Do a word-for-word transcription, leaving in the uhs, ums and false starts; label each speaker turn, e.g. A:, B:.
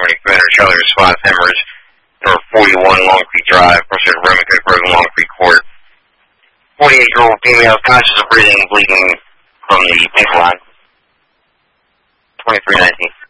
A: Harmony Commander Charlie response Hemmers, number forty-one Long Creek Drive, Pursuit of Roman Cook Road, Long Creek Court. forty-eight-year-old female conscious of breathing and bleeding from the baseline. twenty-three nineteen.